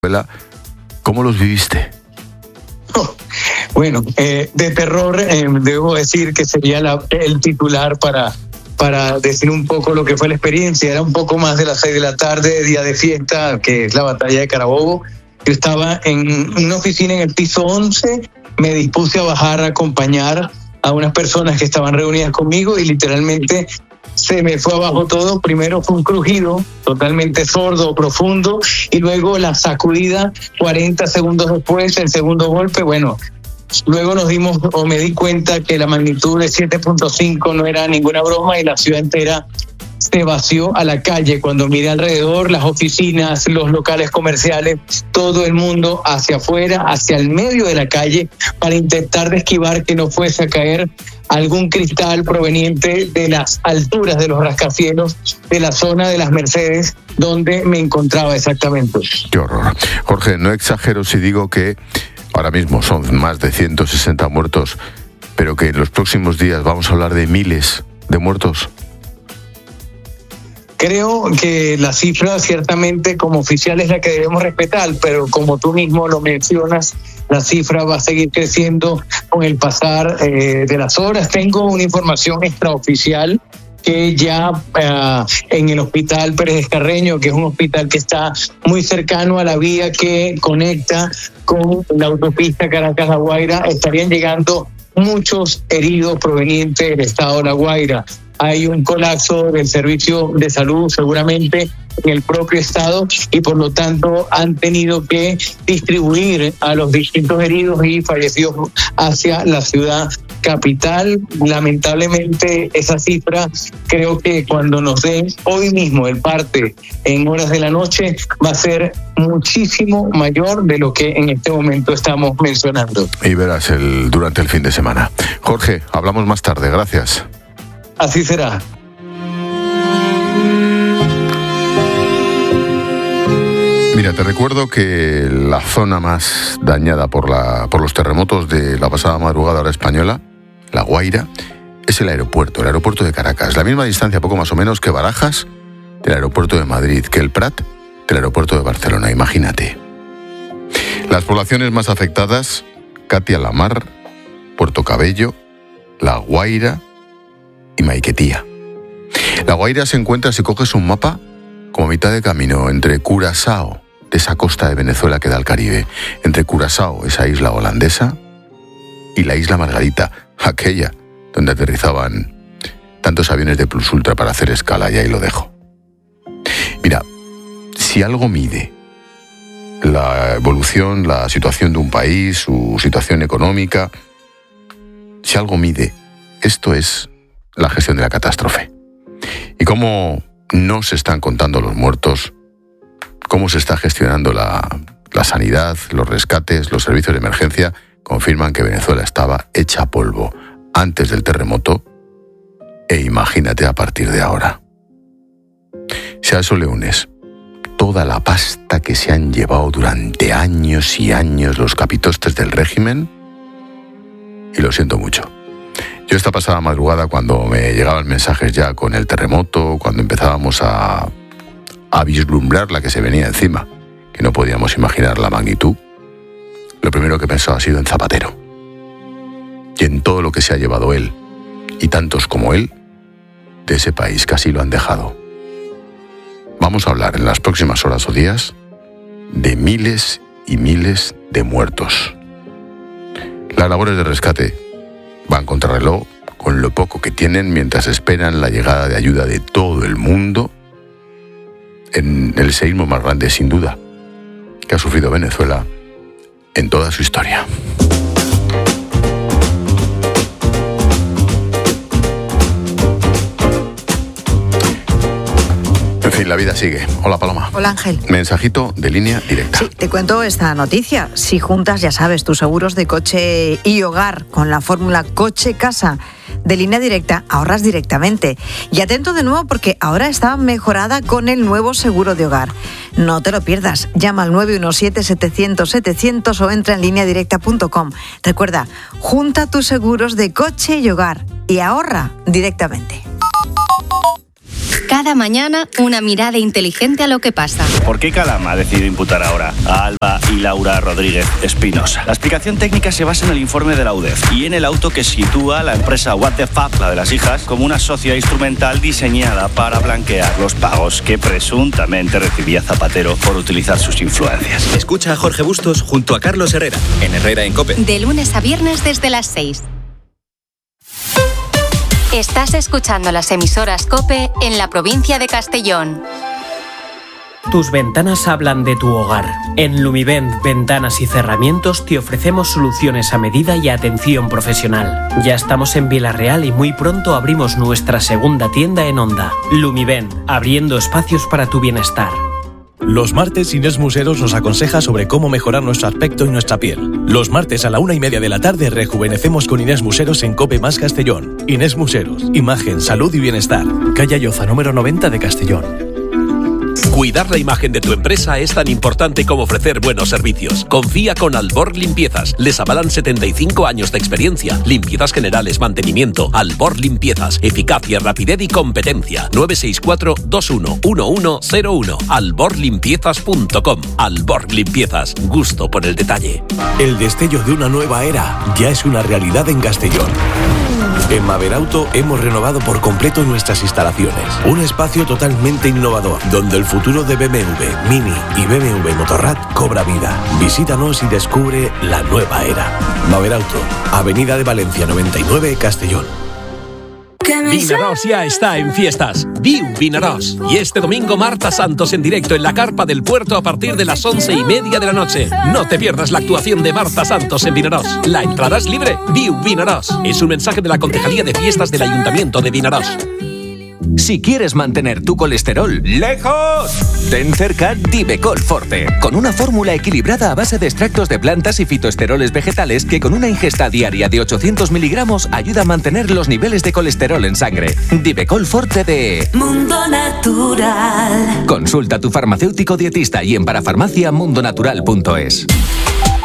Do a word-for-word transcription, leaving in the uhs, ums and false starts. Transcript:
¿Cómo los viviste? Oh, bueno, eh, de terror, eh, debo decir que sería la, el titular para, para decir un poco lo que fue la experiencia. Era un poco más de las seis de la tarde, día de fiesta, que es la batalla de Carabobo. Yo estaba en una oficina en el piso once, me dispuse a bajar a acompañar a unas personas que estaban reunidas conmigo y literalmente se me fue abajo todo. Primero fue un crujido totalmente sordo, profundo, y luego la sacudida cuarenta segundos después, el segundo golpe. Bueno, luego nos dimos, o me di cuenta que la magnitud de siete punto cinco no era ninguna broma y la ciudad entera se vació a la calle. Cuando miré alrededor, las oficinas, los locales comerciales, todo el mundo hacia afuera, hacia el medio de la calle, para intentar de esquivar que no fuese a caer algún cristal proveniente de las alturas de los rascacielos de la zona de las Mercedes, donde me encontraba exactamente. Qué horror. Jorge, no exagero si digo que ahora mismo son más de ciento sesenta muertos, pero que en los próximos días vamos a hablar de miles de muertos. Creo que la cifra ciertamente como oficial es la que debemos respetar, pero como tú mismo lo mencionas, la cifra va a seguir creciendo con el pasar eh, de las horas. Tengo una información extraoficial que ya uh, en el hospital Pérez Carreño, que es un hospital que está muy cercano a la vía que conecta con la autopista Caracas-La Guaira, estarían llegando muchos heridos provenientes del estado de La Guaira. Hay un colapso del servicio de salud seguramente en el propio estado y por lo tanto han tenido que distribuir a los distintos heridos y fallecidos hacia la ciudad capital. Lamentablemente esa cifra, creo que cuando nos den hoy mismo el parte en horas de la noche, va a ser muchísimo mayor de lo que en este momento estamos mencionando. Y verás el, durante el fin de semana. Jorge, hablamos más tarde. Gracias. Así será. Mira, te recuerdo que la zona más dañada por, la, por los terremotos de la pasada madrugada hora española, La Guaira, es el aeropuerto, el aeropuerto de Caracas. La misma distancia, poco más o menos, que Barajas del aeropuerto de Madrid, que el Prat del aeropuerto de Barcelona. Imagínate. Las poblaciones más afectadas: Catia la Mar, Puerto Cabello, La Guaira y Maiquetía. La Guaira se encuentra, si coges un mapa, como a mitad de camino entre Curazao, de esa costa de Venezuela que da al Caribe, entre Curazao, esa isla holandesa, y la isla Margarita, aquella donde aterrizaban tantos aviones de Plus Ultra para hacer escala, y ahí lo dejo. Mira, si algo mide la evolución, la situación de un país, su situación económica, si algo mide, esto es la gestión de la catástrofe. Y cómo no se están contando los muertos, cómo se está gestionando la, la sanidad, los rescates, los servicios de emergencia, confirman que Venezuela estaba hecha polvo antes del terremoto, e imagínate a partir de ahora. Si a eso le unes toda la pasta que se han llevado durante años y años los capitostes del régimen, y lo siento mucho. Yo esta pasada madrugada, cuando me llegaban mensajes ya con el terremoto, cuando empezábamos a, a vislumbrar la que se venía encima, que no podíamos imaginar la magnitud, lo primero que he pensado ha sido en Zapatero. Y en todo lo que se ha llevado él, y tantos como él, de ese país que así lo han dejado. Vamos a hablar en las próximas horas o días de miles y miles de muertos. Las labores de rescate van contrarreloj con lo poco que tienen mientras esperan la llegada de ayuda de todo el mundo en el seísmo más grande, sin duda, que ha sufrido Venezuela en toda su historia. En fin, la vida sigue. Hola, Paloma. Hola, Ángel. Mensajito de Línea Directa. Sí, te cuento esta noticia. Si juntas, ya sabes, tus seguros de coche y hogar con la fórmula coche-casa de Línea Directa, ahorras directamente. Y atento de nuevo, porque ahora está mejorada con el nuevo seguro de hogar. No te lo pierdas. Llama al nueve uno siete, setecientos, setecientos o entra en línea directa punto com. Recuerda, junta tus seguros de coche y hogar y ahorra directamente. Cada mañana, una mirada inteligente a lo que pasa. ¿Por qué Calama ha decidido imputar ahora a Alba y Laura Rodríguez Espinosa? La explicación técnica se basa en el informe de la U D E F y en el auto que sitúa a la empresa What the Fuck, la de las hijas, como una sociedad instrumental diseñada para blanquear los pagos que presuntamente recibía Zapatero por utilizar sus influencias. Escucha a Jorge Bustos junto a Carlos Herrera, en Herrera en COPE. De lunes a viernes desde las seis. Estás escuchando las emisoras COPE en la provincia de Castellón. Tus ventanas hablan de tu hogar. En Lumivent Ventanas y Cerramientos te ofrecemos soluciones a medida y atención profesional. Ya estamos en Villarreal y muy pronto abrimos nuestra segunda tienda en Onda. Lumivent, abriendo espacios para tu bienestar. Los martes Inés Museros nos aconseja sobre cómo mejorar nuestro aspecto y nuestra piel. Los martes a la una y media de la tarde rejuvenecemos con Inés Museros en COPE más Castellón. Inés Museros, imagen, salud y bienestar. Calle Lloza, número noventa de Castellón. Cuidar la imagen de tu empresa es tan importante como ofrecer buenos servicios. Confía con Albor Limpiezas. Les avalan setenta y cinco años de experiencia. Limpiezas generales, mantenimiento. Albor Limpiezas. Eficacia, rapidez y competencia. nueve seis cuatro, dos uno uno uno cero uno. albor limpiezas punto com. Albor Limpiezas. Gusto por el detalle. El destello de una nueva era ya es una realidad en Castellón. En Maverauto hemos renovado por completo nuestras instalaciones. Un espacio totalmente innovador, donde el futuro de B M W, Mini y B M W Motorrad cobra vida. Visítanos y descubre la nueva era. Maverauto, Avenida de Valencia noventa y nueve, Castellón. Vinaròs ya está en fiestas. Viu Vinaròs. Y este domingo Marta Santos en directo en la carpa del puerto a partir de las once y media de la noche. No te pierdas la actuación de Marta Santos en Vinaròs. La entrada es libre. Viu Vinaròs. Es un mensaje de la Concejalía de Fiestas del Ayuntamiento de Vinaròs. Si quieres mantener tu colesterol lejos, ten cerca Divecol Forte, con una fórmula equilibrada a base de extractos de plantas y fitoesteroles vegetales que con una ingesta diaria de ochocientos miligramos ayuda a mantener los niveles de colesterol en sangre. Divecol Forte de Mundo Natural. Consulta a tu farmacéutico dietista y en parafarmacia mundonatural punto es.